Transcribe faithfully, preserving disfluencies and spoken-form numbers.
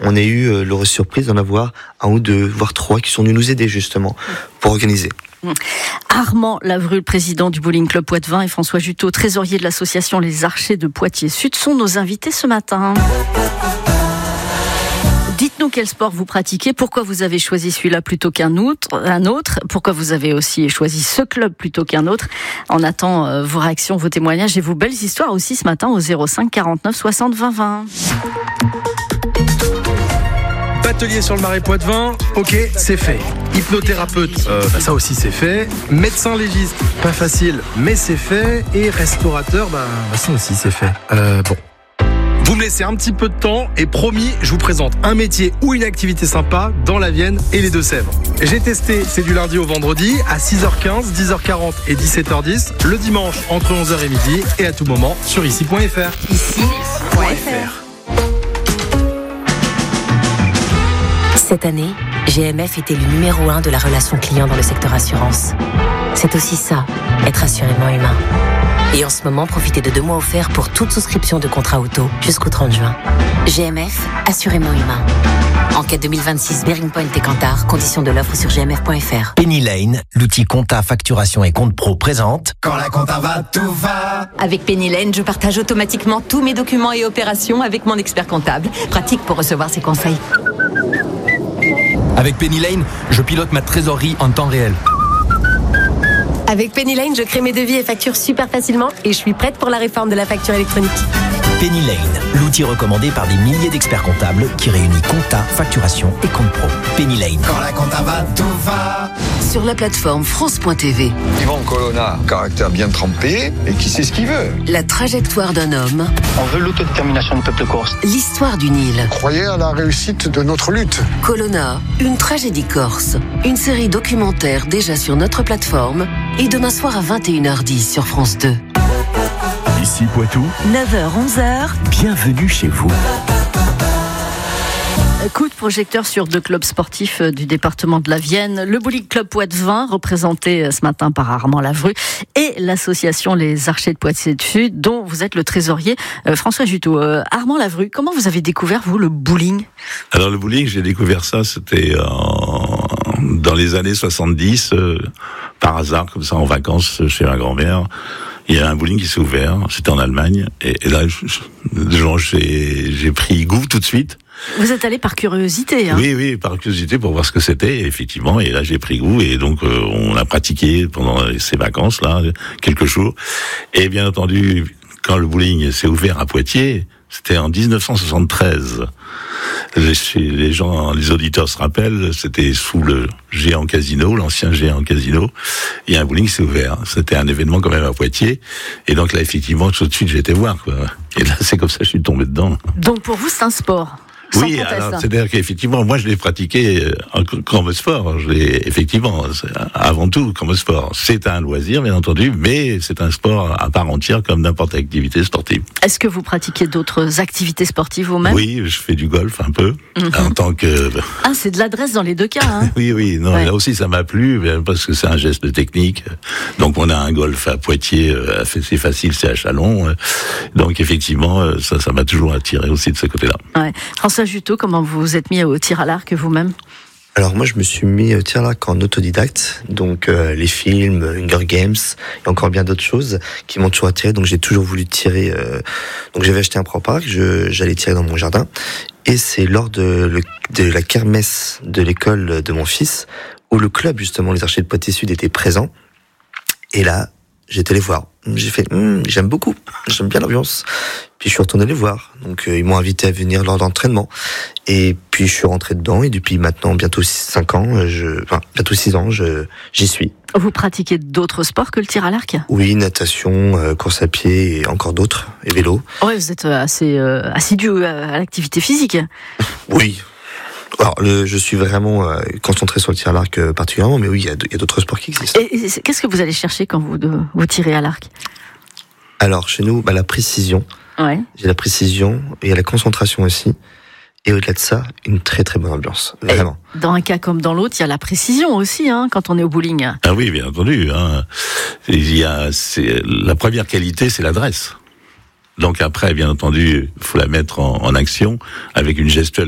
on a eu euh, l'heureuse surprise d'en avoir un ou deux, voire trois qui sont venus nous aider justement pour organiser. Armand Lavru, le président du Bowling Club Poitevin, et François Juteau, trésorier de l'association Les Archers de Poitiers-Sud, sont nos invités ce matin. Dites-nous quel sport vous pratiquez, pourquoi vous avez choisi celui-là plutôt qu'un autre, un autre, pourquoi vous avez aussi choisi ce club plutôt qu'un autre. On attend euh, vos réactions, vos témoignages et vos belles histoires aussi ce matin au zéro cinq quarante-neuf soixante vingt vingt. Batelier sur le Marais Poitevin, ok, c'est fait. Hypnothérapeute, euh, bah ça aussi c'est fait. Médecin légiste, pas facile, mais c'est fait. Et restaurateur, bah, bah ça aussi c'est fait. Euh, bon. Vous me laissez un petit peu de temps et promis, je vous présente un métier ou une activité sympa dans la Vienne et les Deux-Sèvres. J'ai testé, c'est du lundi au vendredi à six heures quinze, dix heures quarante et dix-sept heures dix, le dimanche entre onze heures et midi et à tout moment sur ici point f r. Ici point f r. Cette année, G M F était le numéro un de la relation client dans le secteur assurance. C'est aussi ça, être assurément humain. Et en ce moment, profitez de deux mois offerts pour toute souscription de contrat auto jusqu'au trente juin. G M F, assurément humain. Enquête deux mille vingt-six, Bearing Point et Kantar, conditions de l'offre sur g m f point f r. Penny Lane, l'outil compta, facturation et compte pro présente. Quand la compta va, tout va. Avec Penny Lane, je partage automatiquement tous mes documents et opérations avec mon expert comptable. Pratique pour recevoir ses conseils. Avec Penny Lane, je pilote ma trésorerie en temps réel. Avec Penny Lane, je crée mes devis et factures super facilement et je suis prête pour la réforme de la facture électronique. Penny Lane, l'outil recommandé par des milliers d'experts comptables qui réunit compta, facturation et compte pro. Penny Lane. Quand la compta va, tout va. Sur la plateforme France point t v. Yvan Colonna, caractère bien trempé et qui sait ce qu'il veut. La trajectoire d'un homme. On veut l'autodétermination du peuple corse. L'histoire du Nil. Croyez à la réussite de notre lutte. Colonna, une tragédie corse. Une série documentaire déjà sur notre plateforme et demain soir à vingt et une heures dix sur France deux. Ici Poitou, neuf heures onze heures. Bienvenue chez vous. Coup de projecteur sur deux clubs sportifs du département de la Vienne, le Bowling Club Poitevin, représenté ce matin par Armand Lavru, et l'association Les Archers de Poitiers-Sud, dont vous êtes le trésorier, euh, François Juteau. Euh, Armand Lavru, comment vous avez découvert, vous, le bowling ? Alors le bowling, j'ai découvert ça, c'était en... dans les années soixante-dix, euh, par hasard, comme ça, en vacances, chez ma grand-mère. Il y a un bowling qui s'est ouvert, c'était en Allemagne, et, et là, je, je, j'ai, j'ai pris goût tout de suite. Vous êtes allé par curiosité, hein ? Oui, oui, par curiosité pour voir ce que c'était, effectivement, et là j'ai pris goût, et donc euh, on a pratiqué pendant ces vacances-là, quelques jours, et bien entendu, quand le bowling s'est ouvert à Poitiers, c'était en dix-neuf cent soixante-treize. Les, les gens, les auditeurs se rappellent, c'était sous le géant casino, l'ancien géant casino. Il y a un bowling qui s'est ouvert. C'était un événement quand même à Poitiers. Et donc là, effectivement, tout de suite, j'ai été voir, quoi. Et là, c'est comme ça que je suis tombé dedans. Donc pour vous, c'est un sport ? Sans oui, conteste. alors c'est-à-dire qu'effectivement, moi je l'ai pratiqué en, comme sport. Je l'ai effectivement, avant tout, comme sport. C'est un loisir, bien entendu, mais c'est un sport à part entière, comme n'importe quelle activité sportive. Est-ce que vous pratiquez d'autres activités sportives vous-même ? Oui, je fais du golf un peu, mm-hmm. en tant que. Ah, c'est de l'adresse dans les deux cas. Hein. oui, oui. Non, ouais. Là aussi, ça m'a plu parce que c'est un geste technique. Donc, on a un golf à Poitiers, c'est facile, c'est à Châlons. Donc, effectivement, ça, ça m'a toujours attiré aussi de ce côté-là. Ouais. François Juteau, comment vous vous êtes mis au tir à l'arc vous-même ? Alors moi je me suis mis au tir à l'arc en autodidacte, donc euh, les films, Hunger Games et encore bien d'autres choses qui m'ont toujours attiré, donc j'ai toujours voulu tirer, euh, donc j'avais acheté un prend-parc, je, j'allais tirer dans mon jardin, et c'est lors de, le, de la kermesse de l'école de mon fils, où le club justement, les Archers de Poitiers-Sud étaient présents, et là j'étais allé voir. J'ai fait, hm, j'aime beaucoup, j'aime bien l'ambiance. Puis je suis retourné les voir. Donc euh, ils m'ont invité à venir lors d'entraînement. Et puis je suis rentré dedans. Et depuis maintenant bientôt cinq ans, je, enfin bientôt six ans, je, j'y suis. Vous pratiquez d'autres sports que le tir à l'arc ? Oui, natation, euh, course à pied et encore d'autres, et vélo. Ouais, vous êtes assez euh, assidu à l'activité physique. Oui. Alors, le, je suis vraiment euh, concentré sur le tir à l'arc euh, particulièrement, mais oui, il y, y a d'autres sports qui existent. Et, et qu'est-ce que vous allez chercher quand vous, de, vous tirez à l'arc ? Alors, chez nous, bah, la précision. Ouais. J'ai la précision et la concentration aussi. Et au-delà de ça, une très très bonne ambiance, vraiment. Et dans un cas comme dans l'autre, il y a la précision aussi, hein, quand on est au bowling. Ah oui, bien entendu. Hein. Il y a, c'est, la première qualité, c'est l'adresse. Donc après, bien entendu, il faut la mettre en, en action avec une gestuelle